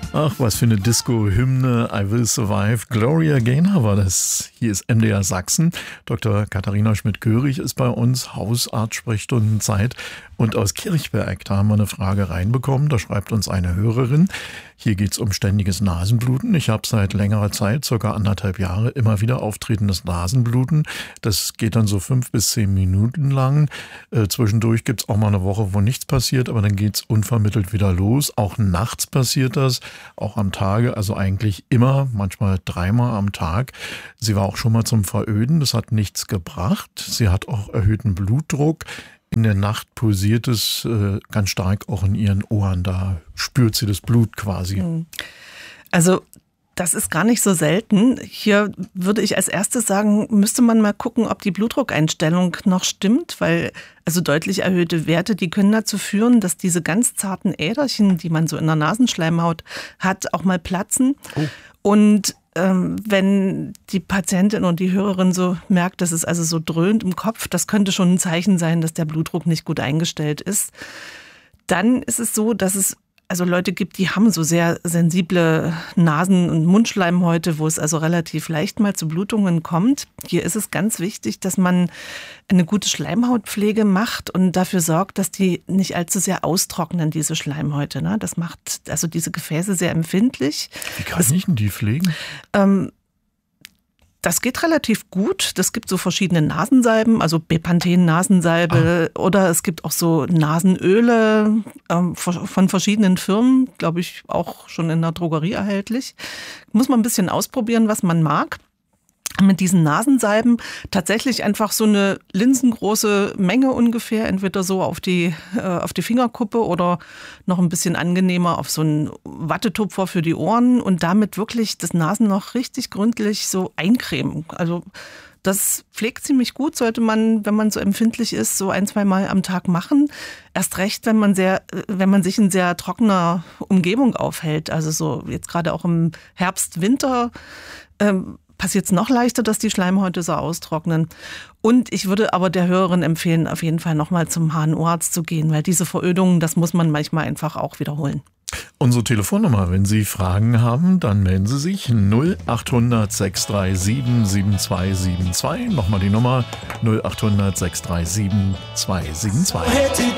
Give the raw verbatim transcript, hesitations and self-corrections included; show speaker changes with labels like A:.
A: Ach, was für eine Disco-Hymne, I Will Survive. Gloria Gaynor war das. Hier ist M D R Sachsen. Doktor Katharina Schmidt-Görig ist bei uns, Hausarzt-Sprechstundenzeit. Und aus Kirchberg, da haben wir eine Frage reinbekommen. Da schreibt uns eine Hörerin. Hier geht's um ständiges Nasenbluten. Ich habe seit längerer Zeit, circa anderthalb Jahre, immer wieder auftretendes Nasenbluten. Das geht dann so fünf bis zehn Minuten lang. Äh, zwischendurch gibt's auch mal eine Woche, wo nichts passiert, aber dann geht's unvermittelt wieder los. Auch nachts passiert das, auch am Tage, also eigentlich immer, manchmal dreimal am Tag. Sie war auch schon mal zum Veröden, das hat nichts gebracht. Sie hat auch erhöhten Blutdruck. In der Nacht pulsiert es äh, ganz stark auch in ihren Ohren. Da spürt sie das Blut quasi.
B: Also das ist gar nicht so selten. Hier würde ich als erstes sagen, müsste man mal gucken, ob die Blutdruckeinstellung noch stimmt, weil also deutlich erhöhte Werte, die können dazu führen, dass diese ganz zarten Äderchen, die man so in der Nasenschleimhaut hat, auch mal platzen. Oh. Und ähm, wenn die Patientin und die Hörerin so merkt, dass es also so dröhnt im Kopf, das könnte schon ein Zeichen sein, dass der Blutdruck nicht gut eingestellt ist. Dann ist es so, dass es also Leute gibt, die haben so sehr sensible Nasen- und Mundschleimhäute, wo es also relativ leicht mal zu Blutungen kommt. Hier ist es ganz wichtig, dass man eine gute Schleimhautpflege macht und dafür sorgt, dass die nicht allzu sehr austrocknen, diese Schleimhäute. Ne? Das macht also diese Gefäße sehr empfindlich.
A: Wie kann ich denn die pflegen?
B: Ähm, Das geht relativ gut. Das gibt so verschiedene Nasensalben, also Bepanthen-Nasensalbe ah. oder es gibt auch so Nasenöle ähm, von verschiedenen Firmen, glaube ich, auch schon in der Drogerie erhältlich. Muss man ein bisschen ausprobieren, was man mag. Mit diesen Nasensalben tatsächlich einfach so eine linsengroße Menge ungefähr, entweder so auf die, äh, auf die Fingerkuppe oder noch ein bisschen angenehmer auf so einen Wattetupfer für die Ohren und damit wirklich das Nasenloch richtig gründlich so eincremen. Also das pflegt ziemlich gut, sollte man, wenn man so empfindlich ist, so ein, zwei Mal am Tag machen. Erst recht, wenn man sehr, wenn man sich in sehr trockener Umgebung aufhält, also so jetzt gerade auch im Herbst, Winter, ähm, passiert es noch leichter, dass die Schleimhäute so austrocknen. Und ich würde aber der Hörerin empfehlen, auf jeden Fall nochmal zum H N O-Arzt zu gehen, weil diese Verödungen, das muss man manchmal einfach auch wiederholen.
A: Unsere Telefonnummer, wenn Sie Fragen haben, dann melden Sie sich null acht hundert sechs drei sieben sieben zwei sieben zwei. Nochmal die Nummer null acht hundert sechs drei sieben zwei sieben zwei.